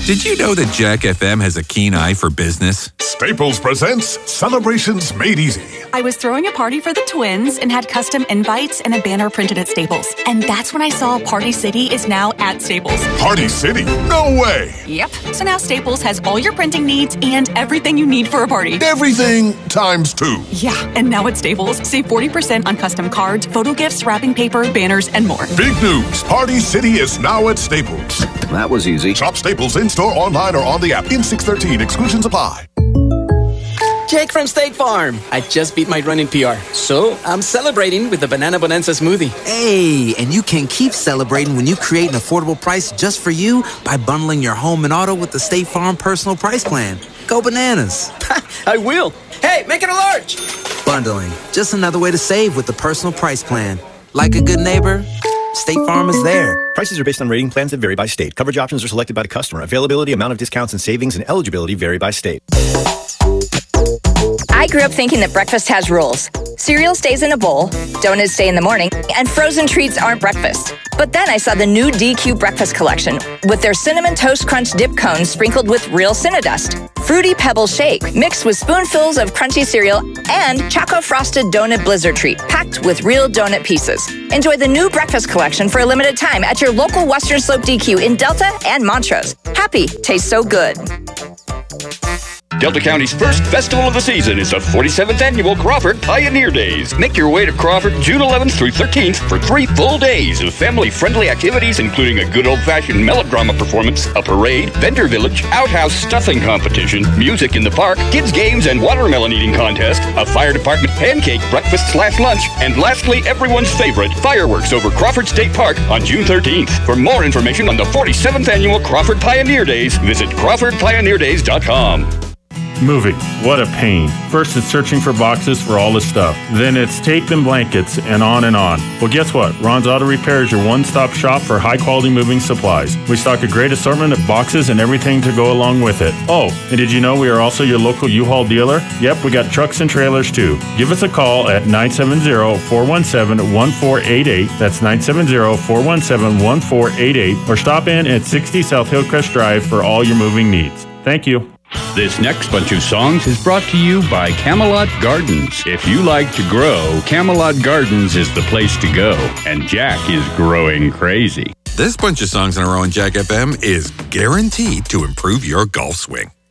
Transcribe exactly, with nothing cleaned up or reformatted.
Did you know that Jack F M has a keen eye for business? Staples presents Celebrations Made Easy. I was throwing a party for the twins and had custom invites and a banner printed at Staples. And that's when I saw Party City is now at Staples. Party City? No way! Yep. So now Staples has all your printing needs and everything you need for a party. Everything times two. Yeah, and now at Staples, save forty percent on custom cards, photo gifts, wrapping paper, banners, and more. Big news! Party City is now at Staples. That was easy. Shop Staples in-store, online, or on the app. In six thirteen, exclusions apply. Jake from State Farm. I just beat my running P R, so I'm celebrating with the Banana Bonanza smoothie. Hey, and you can keep celebrating when you create an affordable price just for you by bundling your home and auto with the State Farm Personal Price Plan. Go bananas. I will. Hey, make it a large. Bundling, just another way to save with the Personal Price Plan. Like a good neighbor, State Farm is there. Prices are based on rating plans that vary by state. Coverage options are selected by the customer. Availability, amount of discounts and savings, and eligibility vary by state. I grew up thinking that breakfast has rules. Cereal stays in a bowl, donuts stay in the morning, and frozen treats aren't breakfast. But then I saw the new D Q Breakfast Collection with their Cinnamon Toast Crunch dip cones sprinkled with real Cinnadust, Fruity Pebble Shake mixed with spoonfuls of crunchy cereal, and Choco Frosted Donut Blizzard Treat packed with real donut pieces. Enjoy the new Breakfast Collection for a limited time at your local Western Slope D Q in Delta and Montrose. Happy tastes so good. Delta County's first festival of the season is the forty-seventh Annual Crawford Pioneer Days. Make your way to Crawford June eleventh through thirteenth for three full days of family-friendly activities, including a good old-fashioned melodrama performance, a parade, vendor village, outhouse stuffing competition, music in the park, kids' games and watermelon eating contest, a fire department pancake breakfast slash lunch, and lastly, everyone's favorite, fireworks over Crawford State Park on June thirteenth. For more information on the forty-seventh Annual Crawford Pioneer Days, visit crawford pioneer days dot com. Moving. What a pain. First it's searching for boxes for all the stuff. Then it's tape and blankets and on and on. Well, guess what? Ron's Auto Repair is your one-stop shop for high-quality moving supplies. We stock a great assortment of boxes and everything to go along with it. Oh, and did you know we are also your local U-Haul dealer? Yep, we got trucks and trailers too. Give us a call at nine seven zero, four one seven, one four eight eight. That's nine seven zero, four one seven, one four eight eight. Or stop in at sixty South Hillcrest Drive for all your moving needs. Thank you. This next bunch of songs is brought to you by Camelot Gardens. If you like to grow, Camelot Gardens is the place to go. And Jack is growing crazy. This bunch of songs in a row on Jack F M is guaranteed to improve your golf swing.